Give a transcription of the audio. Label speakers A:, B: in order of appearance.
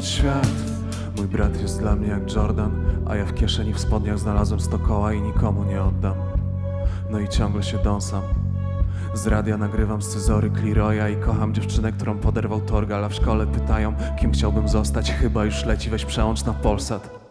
A: jest świat. Mój brat jest dla mnie jak Jordan, a ja w kieszeni w spodniach znalazłem 100 koła i nikomu nie oddam. No i ciągle się dąsam. Z radia nagrywam scyzory Cleroya i kocham dziewczynę, którą poderwał Torgal, a w szkole pytają, kim chciałbym zostać. Chyba już leci, weź przełącz na Polsat.